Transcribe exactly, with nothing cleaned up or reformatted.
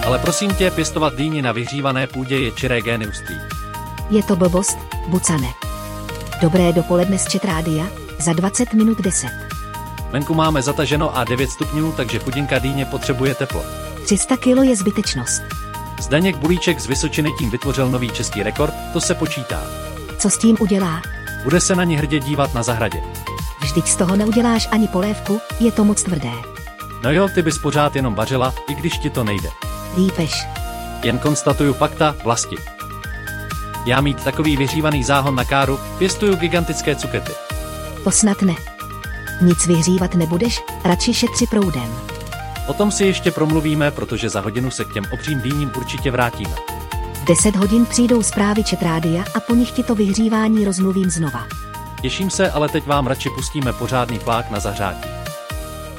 Ale prosím tě, pěstovat dýni na vyhřívané půdě je čiré géniuství. Je to blbost, Bucane. Dobré dopoledne z Chat Rádia, za dvacet minut deset. Venku máme zataženo a devět stupňů, takže chudinka dýně potřebuje teplo. tři sta kilo je zbytečnost. Zdeněk Bulíček z Vysočiny tím vytvořil nový český rekord, to se počítá. Co s tím udělá? Bude se na ní hrdě dívat na zahradě. Vždyť z toho neuděláš ani polévku, je to moc tvrdé. No jo, ty bys pořád jenom vařila, i když ti to nejde. Lípeš. Jen konstatuju fakta, vlasti. Já mít takový vyhřívaný záhon na káru, pěstuju gigantické cukety. To snad ne. Nic vyhřívat nebudeš, radši šetři proudem. O tom si ještě promluvíme, protože za hodinu se k těm obřím dýním určitě vrátíme. V deset hodin přijdou zprávy Chat Rádia a po nich ti to vyhřívání rozmluvím znova. Těším se, ale teď vám radši pustíme pořádný flák na zahřátí.